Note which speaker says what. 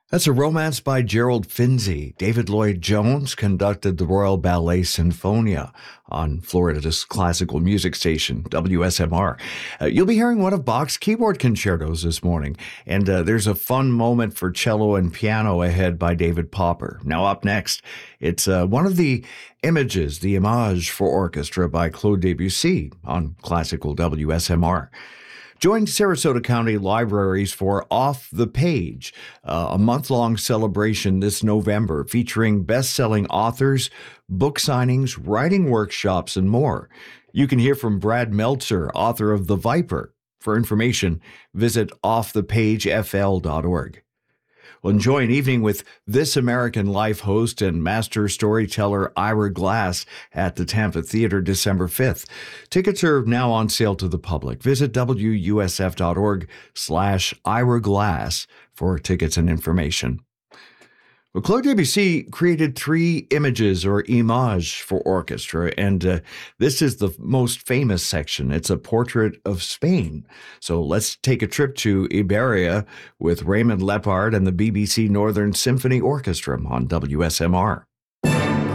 Speaker 1: That's a romance by Gerald Finzi. David Lloyd Jones conducted the Royal Ballet Sinfonia on Florida's classical music station, WSMR. You'll be hearing one of Bach's keyboard concertos this morning, and there's a fun moment for cello and piano ahead by David Popper. Now up next, it's one of the images, the Image for Orchestra by Claude Debussy on classical WSMR. Join Sarasota County Libraries for Off the Page, a month-long celebration this November featuring best-selling authors, book signings, writing workshops, and more. You can hear from Brad Meltzer, author of The Viper. For information, visit offthepagefl.org. Well, enjoy an evening with This American Life host and master storyteller Ira Glass at the Tampa Theater December 5th. Tickets are now on sale to the public. Visit wusf.org/Ira Glass for tickets and information. Well, Claude Debussy created 3 images or images for orchestra, and this is the most famous section. It's a portrait of Spain. So let's take a trip to Iberia with Raymond Lepard and the BBC Northern Symphony Orchestra on WSMR.